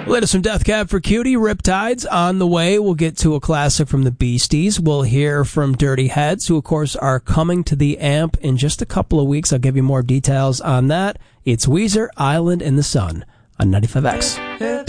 Latest from Death Cab for Cutie, Riptides on the way. We'll get to a classic from the Beasties. We'll hear from Dirty Heads, who, of course, are coming to the Amp in just a couple of weeks. I'll give you more details on that. It's Weezer, Island in the Sun on 95X.